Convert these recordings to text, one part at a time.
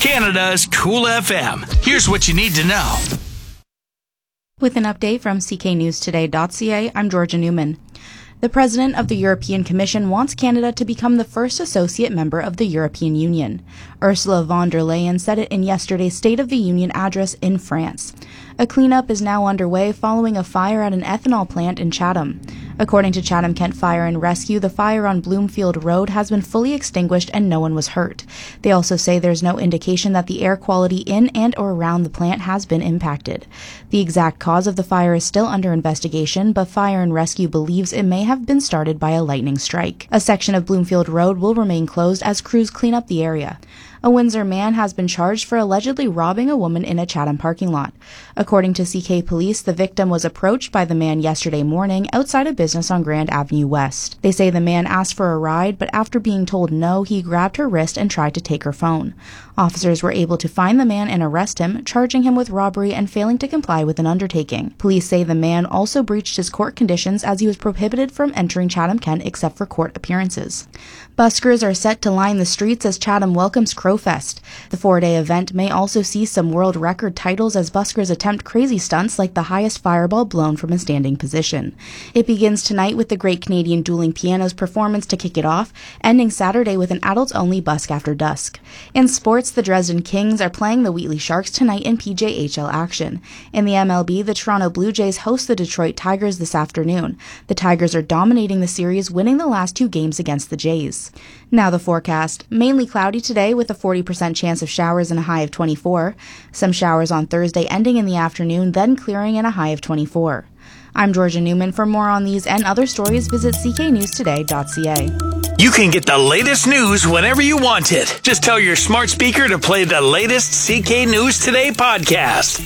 Canada's Cool FM. Here's what you need to know. With an update from cknewstoday.ca, I'm Georgia Newman. The President of the European Commission wants Canada to become the first associate member of the European Union. Ursula von der Leyen said it in yesterday's State of the Union address in France. A cleanup is now underway following a fire at an ethanol plant in Chatham. According to Chatham Kent Fire and Rescue, the fire on Bloomfield Road has been fully extinguished and no one was hurt. They also say there's no indication that the air quality in and or around the plant has been impacted. The exact cause of the fire is still under investigation, but Fire and Rescue believes it may have been started by a lightning strike. A section of Bloomfield Road will remain closed as crews clean up the area. A Windsor man has been charged for allegedly robbing a woman in a Chatham parking lot. According to CK Police, the victim was approached by the man yesterday morning outside a business on Grand Avenue West. They say the man asked for a ride, but after being told no, he grabbed her wrist and tried to take her phone. Officers were able to find the man and arrest him, charging him with robbery and failing to comply with an undertaking. Police say the man also breached his court conditions as he was prohibited from entering Chatham-Kent except for court appearances. Buskers are set to line the streets as Chatham welcomes Crowfest. The 4-day event may also see some world record titles as buskers attempt crazy stunts like the highest fireball blown from a standing position. It begins tonight with the Great Canadian Dueling Pianos performance to kick it off, ending Saturday with an adults-only busk after dusk. In sports, the Dresden Kings are playing the Wheatley Sharks tonight in PJHL action. In the MLB, the Toronto Blue Jays host the Detroit Tigers this afternoon. The Tigers are dominating the series, winning the last 2 games against the Jays. Now the forecast. Mainly cloudy today with a 40% chance of showers and a high of 24. Some showers on Thursday ending in the afternoon, then clearing and a high of 24. I'm Georgia Newman. For more on these and other stories, visit cknewstoday.ca. You can get the latest news whenever you want it. Just tell your smart speaker to play the latest CK News Today podcast.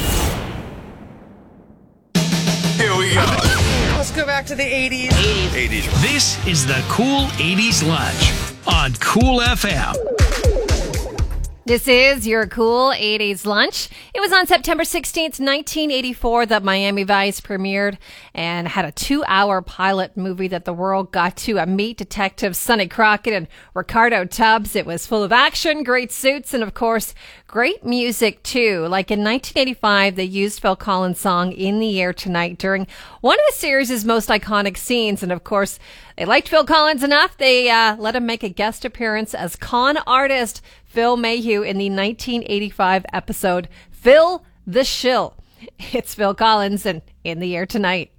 Here we go. Let's go back to the 80s. 80s. This is the Cool 80s Lunch on Cool FM. This is your Cool 80s Lunch. It was on September 16th, 1984 that Miami Vice premiered and had a 2-hour pilot movie that the world got to meet Detectives Sonny Crockett and Ricardo Tubbs. It was full of action, great suits, and of course, great music too. Like in 1985, they used Phil Collins' song In the Air Tonight during one of the series' most iconic scenes. And of course, they liked Phil Collins enough, they let him make a guest appearance as con artist Phil Mayhew in the 1985 episode, Phil the Shill. It's Phil Collins and In the Air Tonight.